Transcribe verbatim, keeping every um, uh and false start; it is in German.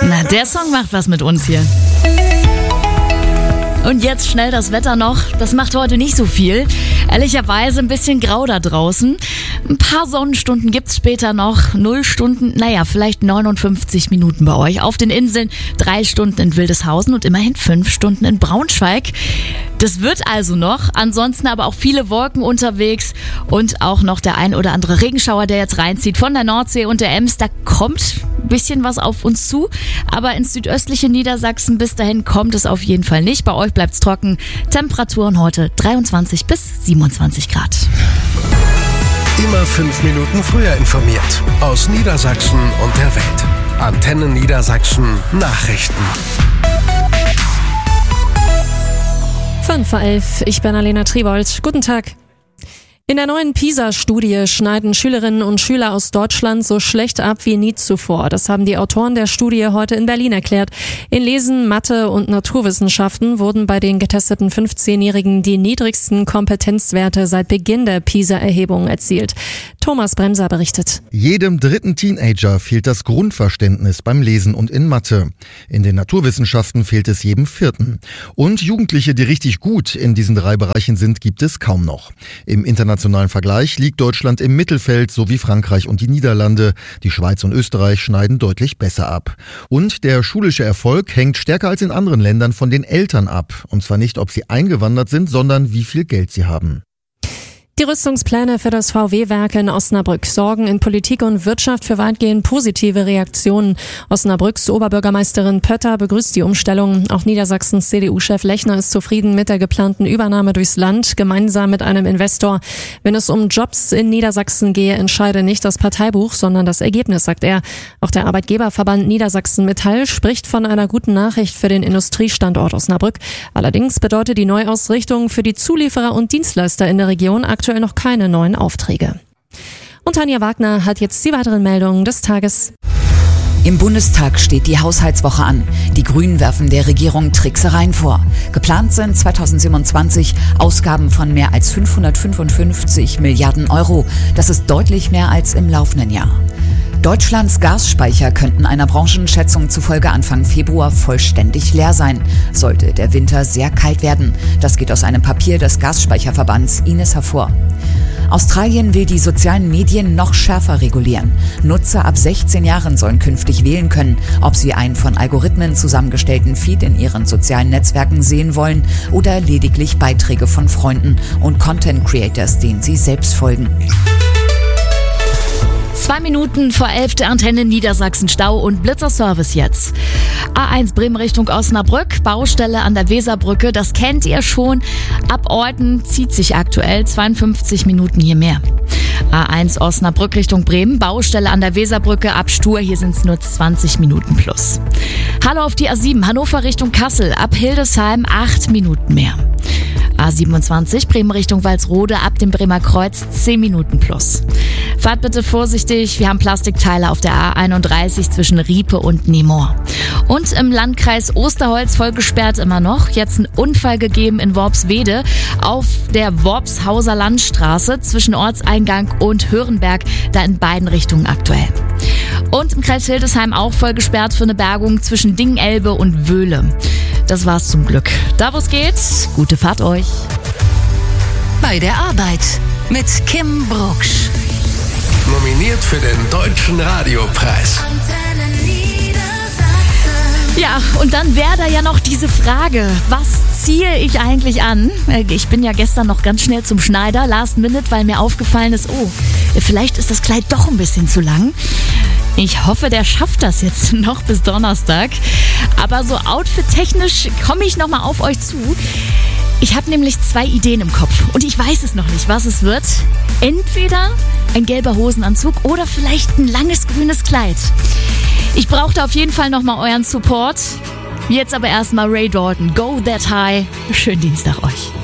Na, der Song macht was mit uns hier. Und jetzt schnell das Wetter noch. Das macht heute nicht so viel. Ehrlicherweise ein bisschen grau da draußen. Ein paar Sonnenstunden gibt's später noch. Null Stunden, naja, vielleicht neunundfünfzig Minuten bei euch. Auf den Inseln drei Stunden in Wildeshausen und immerhin fünf Stunden in Braunschweig. Das wird also noch. Ansonsten aber auch viele Wolken unterwegs und auch noch der ein oder andere Regenschauer, der jetzt reinzieht von der Nordsee und der Ems. Da kommt ein bisschen was auf uns zu. Aber ins südöstliche Niedersachsen bis dahin kommt es auf jeden Fall nicht. Bei euch bleibt's trocken. Temperaturen heute dreiundzwanzig bis siebenundzwanzig Grad. Immer fünf Minuten früher informiert. Aus Niedersachsen und der Welt. Antenne Niedersachsen Nachrichten. fünf vor elf, ich bin Alena Triebold. Guten Tag. In der neuen PISA-Studie schneiden Schülerinnen und Schüler aus Deutschland so schlecht ab wie nie zuvor. Das haben die Autoren der Studie heute in Berlin erklärt. In Lesen, Mathe und Naturwissenschaften wurden bei den getesteten fünfzehnjährigen die niedrigsten Kompetenzwerte seit Beginn der PISA-Erhebung erzielt. Thomas Bremser berichtet. Jedem dritten Teenager fehlt das Grundverständnis beim Lesen und in Mathe. In den Naturwissenschaften fehlt es jedem vierten. Und Jugendliche, die richtig gut in diesen drei Bereichen sind, gibt es kaum noch. Im internationalen Vergleich liegt Deutschland im Mittelfeld, sowie Frankreich und die Niederlande. Die Schweiz und Österreich schneiden deutlich besser ab. Und der schulische Erfolg hängt stärker als in anderen Ländern von den Eltern ab. Und zwar nicht, ob sie eingewandert sind, sondern wie viel Geld sie haben. Die Rüstungspläne für das V W-Werk in Osnabrück sorgen in Politik und Wirtschaft für weitgehend positive Reaktionen. Osnabrücks Oberbürgermeisterin Pötter begrüßt die Umstellung. Auch Niedersachsens C D U-Chef Lechner ist zufrieden mit der geplanten Übernahme durchs Land, gemeinsam mit einem Investor. Wenn es um Jobs in Niedersachsen gehe, entscheide nicht das Parteibuch, sondern das Ergebnis, sagt er. Auch der Arbeitgeberverband Niedersachsen Metall spricht von einer guten Nachricht für den Industriestandort Osnabrück. Allerdings bedeutet die Neuausrichtung für die Zulieferer und Dienstleister in der Region aktuell noch keine neuen Aufträge. Und Tanja Wagner hat jetzt die weiteren Meldungen des Tages. Im Bundestag steht die Haushaltswoche an. Die Grünen werfen der Regierung Tricksereien vor. Geplant sind zweitausendsiebenundzwanzig Ausgaben von mehr als fünfhundertfünfundfünfzig Milliarden Euro. Das ist deutlich mehr als im laufenden Jahr. Deutschlands Gasspeicher könnten einer Branchenschätzung zufolge Anfang Februar vollständig leer sein, sollte der Winter sehr kalt werden. Das geht aus einem Papier des Gasspeicherverbands I N E S hervor. Australien will die sozialen Medien noch schärfer regulieren. Nutzer ab sechzehn Jahren sollen künftig wählen können, ob sie einen von Algorithmen zusammengestellten Feed in ihren sozialen Netzwerken sehen wollen oder lediglich Beiträge von Freunden und Content Creators, denen sie selbst folgen. Zwei Minuten vor elf der Antenne Niedersachsen Stau und Blitzerservice jetzt. A eins Bremen Richtung Osnabrück, Baustelle an der Weserbrücke, das kennt ihr schon. Ab Orten zieht sich aktuell zweiundfünfzig Minuten hier mehr. A eins Osnabrück Richtung Bremen, Baustelle an der Weserbrücke, ab Stur, hier sind es nur zwanzig Minuten plus. Hallo auf die A sieben, Hannover Richtung Kassel, ab Hildesheim acht Minuten mehr. A siebenundzwanzig, Bremen Richtung Walsrode, ab dem Bremer Kreuz zehn Minuten plus. Fahrt bitte vorsichtig, wir haben Plastikteile auf der A einunddreißig zwischen Riepe und Nemor. Und im Landkreis Osterholz voll gesperrt immer noch. Jetzt ein Unfall gegeben in Worpswede auf der Worpshauser Landstraße zwischen Ortseingang und Hörenberg, da in beiden Richtungen aktuell. Und im Kreis Hildesheim auch voll gesperrt für eine Bergung zwischen Dingelbe und Wöhle. Das war's zum Glück. Da wo's geht, gute Fahrt euch. Bei der Arbeit mit Kim Brugsch. Nominiert für den Deutschen Radiopreis. Ja, und dann wäre da ja noch diese Frage, was ziehe ich eigentlich an? Ich bin ja gestern noch ganz schnell zum Schneider, last minute, weil mir aufgefallen ist, oh, vielleicht ist das Kleid doch ein bisschen zu lang. Ich hoffe, der schafft das jetzt noch bis Donnerstag. Aber so outfit-technisch komme ich nochmal auf euch zu. Ich habe nämlich zwei Ideen im Kopf und ich weiß es noch nicht, was es wird. Entweder ein gelber Hosenanzug oder vielleicht ein langes grünes Kleid. Ich brauchte auf jeden Fall nochmal euren Support. Jetzt aber erstmal Ray Dalton, Go That High. Schönen Dienstag euch.